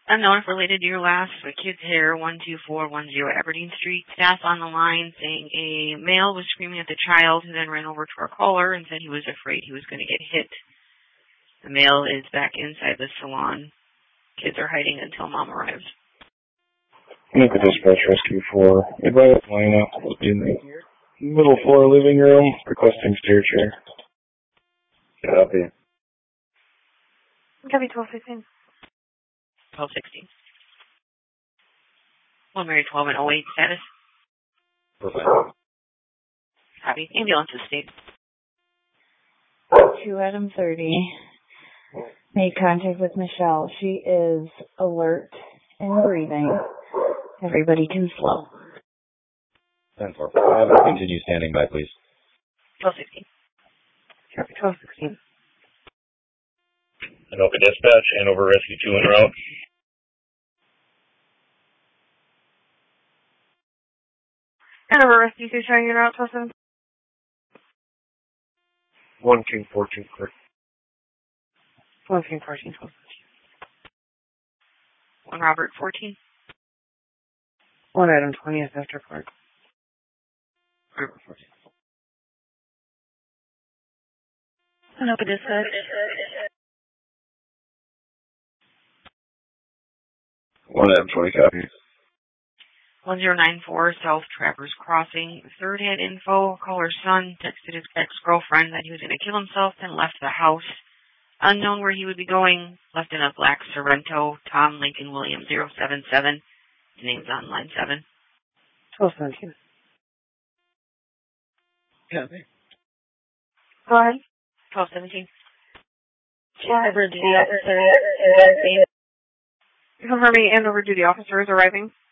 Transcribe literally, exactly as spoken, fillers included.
Unknown if related to your last, the Kids Hair, one two four one zero Aberdeen Street. Staff on the line saying a male was screaming at the child who then ran over to our caller and said he was afraid he was going to get hit. The male is back inside the salon. Kids are hiding until mom arrives. Local dispatch rescue for advice line up in the middle floor living room, requesting stair chair. Copy. Copy twelve sixteen. twelve sixteen. One Mary twelve and oh eight status. Perfect. Copy. Ambulance is stayed. Two Adam thirty. Made contact with Michelle. She is alert and breathing. Everybody can slow. ten four. Continue standing by, please. twelve sixteen. Copy twelve sixteen. Anoka dispatch, Hanover rescue two en route. Hanover rescue two showing you route twelve seventeen. One King fourteen clear. One King fourteen twelve seventeen. One Robert fourteen. One Adam twentieth after Park. Robert fourteen. Anoka dispatch. One Adam twenty copy. one zero nine four South Trappers Crossing. Third had info. Caller's son texted his ex-girlfriend that he was going to kill himself, then left the house. Unknown where he would be going. Left in a black Sorrento. Tom Lincoln Williams zero seven seven. His name's on line seven. twelve seventeen. Copy. Go ahead. twelve seventeen. Over duty officer. Confirming and over duty officers arriving.